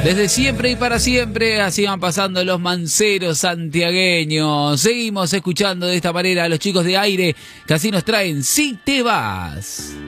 Desde siempre y para siempre, así van pasando los manceros santiagueños. Seguimos escuchando de esta manera a los chicos de Aire, que así nos traen Si Te Vas.